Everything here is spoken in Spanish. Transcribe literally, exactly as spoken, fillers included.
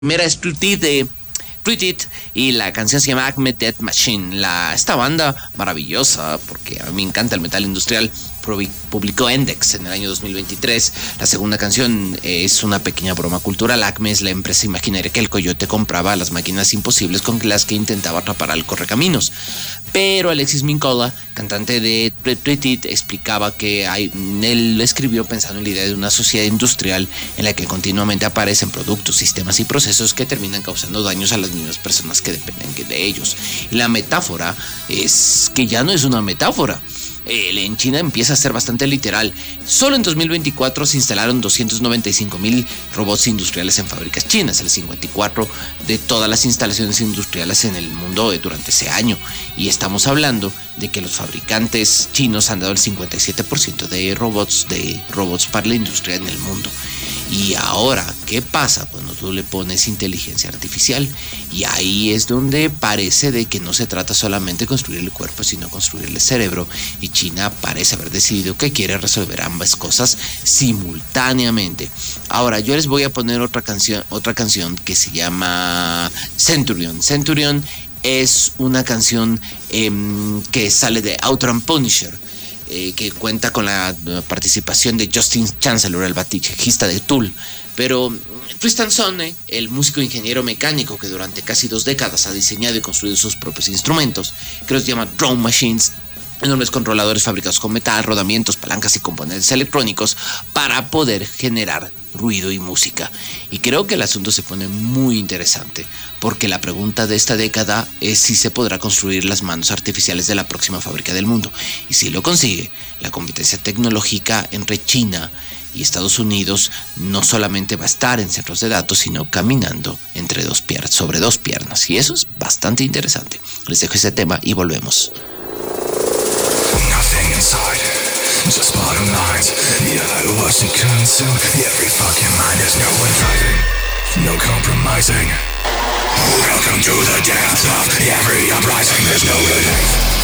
Primera es Treat It de Treat It y la canción se llama Acme Death Machine. La, esta banda maravillosa, porque a mí me encanta el metal industrial, publicó Index en el año dos mil veintitrés. La segunda canción es una pequeña broma cultural. Acme es la empresa imaginaria que el coyote compraba las máquinas imposibles con las que intentaba atrapar al correcaminos. Pero Alexis Mincolla, cantante de Treat It, explicaba que hay, él escribió pensando en la idea de una sociedad industrial en la que continuamente aparecen productos, sistemas y procesos que terminan causando daños a las mismas personas que dependen de ellos. Y la metáfora es que ya no es una metáfora. En China empieza a ser bastante literal. Solo en dos mil veinticuatro se instalaron doscientos noventa y cinco mil robots industriales en fábricas chinas, el cincuenta y cuatro por ciento de todas las instalaciones industriales en el mundo durante ese año. Y estamos hablando de que los fabricantes chinos han dado el cincuenta y siete por ciento de robots, de robots para la industria en el mundo. Y ahora, ¿qué pasa cuando tú le pones inteligencia artificial? Y ahí es donde parece de que no se trata solamente de construir el cuerpo, sino construir el cerebro. Y China parece haber decidido que quiere resolver ambas cosas simultáneamente. Ahora, yo les voy a poner otra canción, otra canción que se llama Centurion. Centurion es una canción eh, que sale de Outrun Punisher. Eh, que cuenta con la participación de Justin Chancellor, el baterista de Tool. Pero Tristan Sonne, el músico ingeniero mecánico que durante casi dos décadas ha diseñado y construido sus propios instrumentos, que los llama drum machines, enormes controladores fabricados con metal, rodamientos, palancas y componentes electrónicos para poder generar ruido y música. Y creo que el asunto se pone muy interesante, porque la pregunta de esta década es si se podrá construir las manos artificiales de la próxima fábrica del mundo. Y si lo consigue, la competencia tecnológica entre China y Estados Unidos no solamente va a estar en centros de datos, sino caminando entre dos piernas, sobre dos piernas. Y eso es bastante interesante. Les dejo ese tema y volvemos. Nothing inside, just bottom lines. Yeah, what you consume. Every fucking mind, there's no one driving, no compromising. Welcome to the dance of every uprising. There's no relief.